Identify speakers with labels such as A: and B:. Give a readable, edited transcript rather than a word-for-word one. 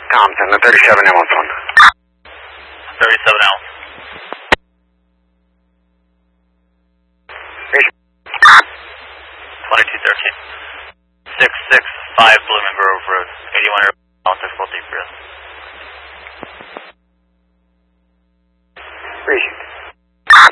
A: Compton, the 37L1.
B: 37L. 2213. 665 Blooming Grove Road, 81 difficulty.